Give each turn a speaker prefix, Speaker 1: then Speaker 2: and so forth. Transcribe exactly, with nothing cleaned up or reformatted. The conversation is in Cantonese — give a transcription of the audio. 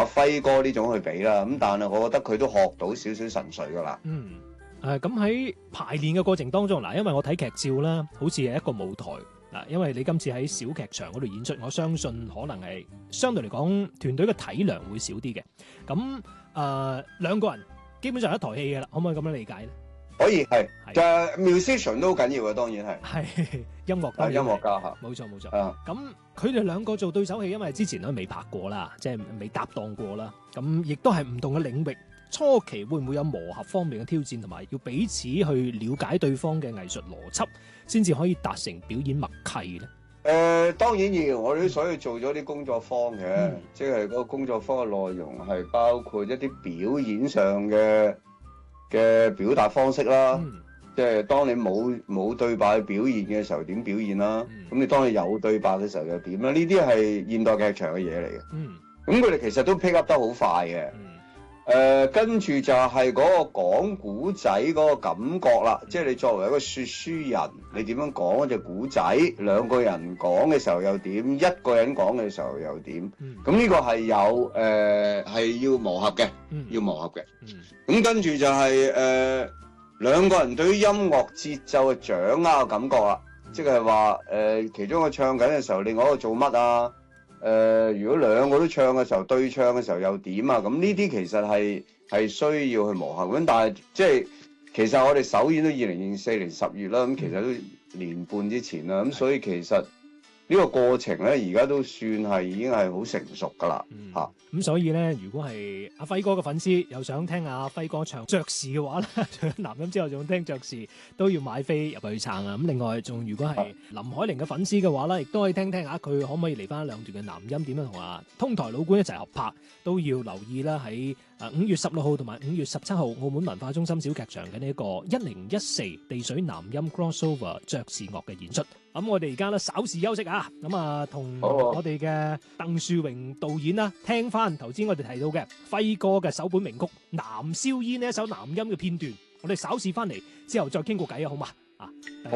Speaker 1: 輝哥呢種去比啦。咁但係我覺得佢都學到少少神髓噶啦。
Speaker 2: 嗯，誒咁喺排練嘅過程當中，嗱，因為我睇劇照啦，好似係一個舞台嗱，因為你今次喺小劇場嗰度演出，我相信可能係相對嚟講團隊嘅體量會少啲嘅。咁誒、呃、兩個人基本上一台戲嘅啦，可唔可以咁樣理解咧？
Speaker 1: 可以係，
Speaker 2: 係
Speaker 1: 就係 musician 都好緊要嘅，當然係。
Speaker 2: 係音樂家，
Speaker 1: 啊，音樂家嚇，
Speaker 2: 冇錯冇錯。
Speaker 1: 啊，
Speaker 2: 咁佢哋兩個做對手戲，因為之前都未拍過啦，即係未搭檔過啦。咁亦都係唔同嘅領域，初期會唔會有磨合方面嘅挑戰，同埋要彼此去了解對方嘅藝術邏輯，先至可以達成表演默契咧？
Speaker 1: 誒、呃、當然要，我哋都所以做咗啲工作坊嘅，
Speaker 2: 嗯、
Speaker 1: 即係嗰個工作坊嘅內容係包括一啲表演上嘅嘅表達方式啦。
Speaker 2: 嗯
Speaker 1: 即係當你冇冇對白表現嘅時候點表現啦？咁、嗯、你當你有對白嘅時候又點啦？呢啲係現代劇場嘅嘢嚟嘅。
Speaker 2: 嗯，
Speaker 1: 咁佢哋其實都 pick up 得好快嘅。
Speaker 2: 嗯。
Speaker 1: 誒、呃，跟住就係嗰個講古仔嗰個感覺啦。嗯、即係你作為一個説書人，你點樣講嗰隻古仔？兩個人講嘅時候又點？一個人講嘅時候又點？咁呢、嗯、個係有誒係、呃、要磨合嘅，
Speaker 2: 嗯、
Speaker 1: 要磨合嘅。咁、
Speaker 2: 嗯、
Speaker 1: 跟住就係、是、誒。呃兩個人對於音樂節奏嘅掌握嘅感覺啦，即係話誒，其中一個唱緊嘅時候，另外一個做乜啊？誒、呃，如果兩個都唱嘅時候，對唱嘅時候又點啊？咁呢啲其實係係需要去磨合咁，但係即係其實我哋首演都二零二四年十月啦，咁其實都年半之前啦，咁所以其實呢個過程咧，而家都算係已經係好成熟噶啦，嚇、嗯。
Speaker 2: 咁所以咧，如果係阿輝哥嘅粉絲，又想聽阿輝哥唱爵士嘅話咧，除咗男音之後，仲聽爵士都要買飛入去撐啊！咁另外，仲如果係林海玲嘅粉絲嘅話咧，亦都可以聽聽下佢可唔可以嚟翻兩段嘅男音，點樣同阿通台老倌一齊合拍，都要留意啦。喺誒五月十六號同埋五月十七號，澳門文化中心小劇場嘅呢一個一零一四地水男音 crossover 爵士樂嘅演出。咁我哋而家咧稍事休息啊，咁啊同我哋嘅鄧樹榮導演啦，聽翻頭先我哋提到嘅輝哥嘅首本名曲《男燒煙》呢一首男音嘅片段，我哋稍事翻嚟之後再傾過偈啊，好嘛？啊。